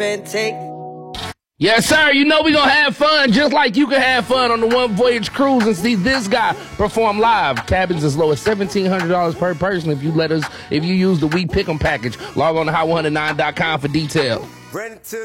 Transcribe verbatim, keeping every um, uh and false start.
and take. Yes, sir. You know we gonna have fun, just like you can have fun on the One Voyage Cruise and see this guy perform live. Cabins as low as seventeen hundred dollars per person if you let us, if you use the We Pick'em package. Log on to hot one oh nine dot com for details.